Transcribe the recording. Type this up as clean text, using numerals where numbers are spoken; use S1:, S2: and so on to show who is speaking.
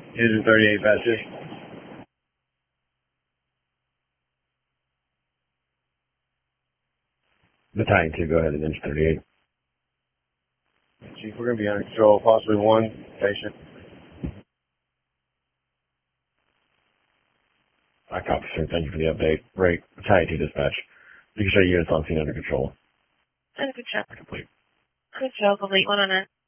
S1: Engine 38, Bat 2.
S2: Battalion 2, go ahead and Engine 38.
S1: Chief, we're going to be under control, possibly one patient.
S2: I copy, sir. Thank you for the update. Great. Battalion 2 dispatch. You can show units on scene under control.
S3: Under control.
S2: Complete.
S3: Control complete, 109.